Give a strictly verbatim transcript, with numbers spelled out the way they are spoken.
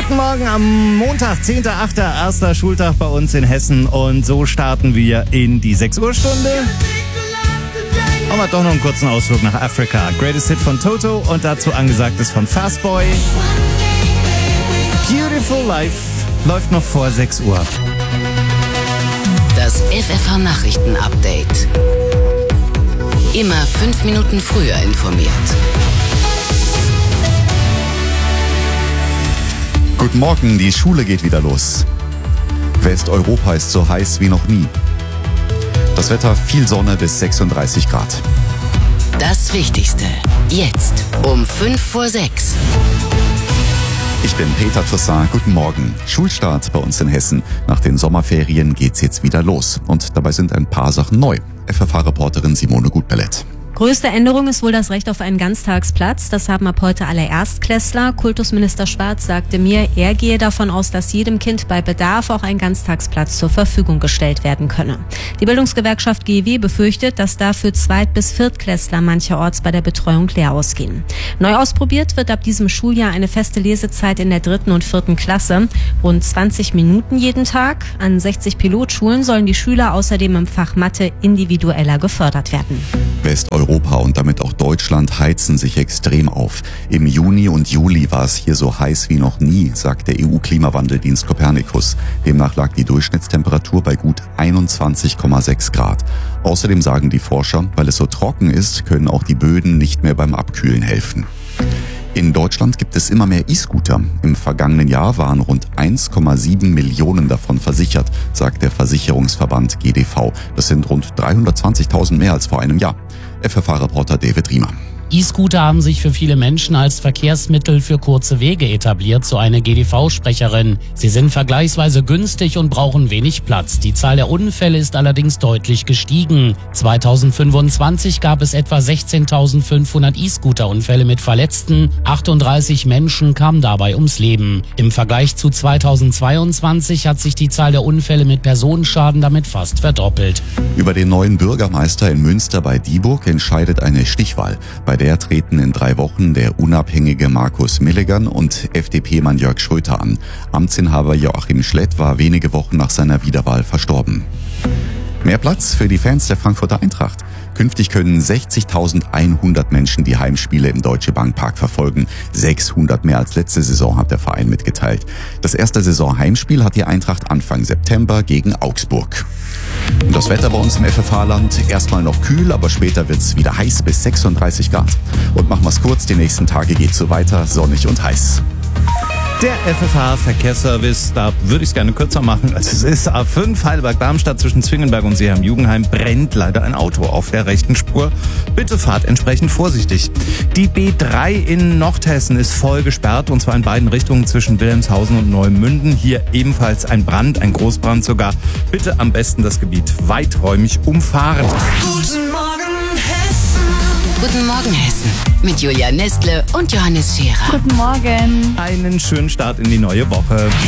Guten Morgen am Montag, zehnter achter erster Schultag bei uns in Hessen. Und so starten wir in die sechs Uhr Stunde. Haben wir doch noch einen kurzen Ausflug nach Afrika. Greatest Hit von Toto und dazu Angesagtes von Fastboy. Beautiful Life läuft noch vor sechs Uhr. Das F F H-Nachrichten-Update. Immer fünf Minuten früher informiert. Guten Morgen, die Schule geht wieder los. Westeuropa ist so heiß wie noch nie. Das Wetter viel Sonne bis sechsunddreißig Grad. Das Wichtigste jetzt um fünf vor sechs. Ich bin Peter Toussaint. Guten Morgen. Schulstart bei uns in Hessen. Nach den Sommerferien geht's jetzt wieder los. Und dabei sind ein paar Sachen neu. F F H-Reporterin Simone Gutbellett. Größte Änderung ist wohl das Recht auf einen Ganztagsplatz. Das haben ab heute alle Erstklässler. Kultusminister Schwarz sagte mir, er gehe davon aus, dass jedem Kind bei Bedarf auch ein Ganztagsplatz zur Verfügung gestellt werden könne. Die Bildungsgewerkschaft G E W befürchtet, dass dafür Zweit- bis Viertklässler mancherorts bei der Betreuung leer ausgehen. Neu ausprobiert wird ab diesem Schuljahr eine feste Lesezeit in der dritten und vierten Klasse. Rund zwanzig Minuten jeden Tag. An sechzig Pilotschulen sollen die Schüler außerdem im Fach Mathe individueller gefördert werden. Westeuropa und damit auch Deutschland heizen sich extrem auf. Im Juni und Juli war es hier so heiß wie noch nie, sagt der E U-Klimawandeldienst Copernicus. Demnach lag die Durchschnittstemperatur bei gut einundzwanzig Komma sechs Grad. Außerdem sagen die Forscher, weil es so trocken ist, können auch die Böden nicht mehr beim Abkühlen helfen. In Deutschland gibt es immer mehr E-Scooter. Im vergangenen Jahr waren rund eins Komma sieben Millionen davon versichert, sagt der Versicherungsverband G D V. Das sind rund dreihundertzwanzigtausend mehr als vor einem Jahr. F F H-Reporter David Riemer. E-Scooter haben sich für viele Menschen als Verkehrsmittel für kurze Wege etabliert, so eine G D V-Sprecherin. Sie sind vergleichsweise günstig und brauchen wenig Platz. Die Zahl der Unfälle ist allerdings deutlich gestiegen. zweitausendfünfundzwanzig gab es etwa sechzehntausendfünfhundert E-Scooter-Unfälle mit Verletzten. achtunddreißig Menschen kamen dabei ums Leben. Im Vergleich zu zweitausendzweiundzwanzig hat sich die Zahl der Unfälle mit Personenschaden damit fast verdoppelt. Über den neuen Bürgermeister in Münster bei Dieburg entscheidet eine Stichwahl. Bei der treten in drei Wochen der unabhängige Markus Milligan und F D P-Mann Jörg Schröter an. Amtsinhaber Joachim Schlett war wenige Wochen nach seiner Wiederwahl verstorben. Mehr Platz für die Fans der Frankfurter Eintracht. Künftig können sechzigtausendeinhundert Menschen die Heimspiele im Deutsche Bank Park verfolgen. sechshundert mehr als letzte Saison, hat der Verein mitgeteilt. Das erste Saison-Heimspiel hat die Eintracht Anfang September gegen Augsburg. Und das Wetter bei uns im F F H-Land, erstmal noch kühl, aber später wird's wieder heiß bis sechsunddreißig Grad. Und machen wir's kurz, die nächsten Tage geht's so weiter, sonnig und heiß. Der F F H-Verkehrsservice, da würde ich es gerne kürzer machen, als es ist. A fünf Heidelberg-Darmstadt zwischen Zwingenberg und Seeheim-Jugenheim brennt leider ein Auto auf der rechten Spur. Bitte fahrt entsprechend vorsichtig. Die B drei in Nordhessen ist voll gesperrt, und zwar in beiden Richtungen zwischen Wilhelmshausen und Neumünden. Hier ebenfalls ein Brand, ein Großbrand sogar. Bitte am besten das Gebiet weiträumig umfahren. Guten Morgen Hessen. Guten Morgen Hessen. Mit Julia Nestle und Johannes Scherer. Guten Morgen. Einen schönen Start in die neue Woche.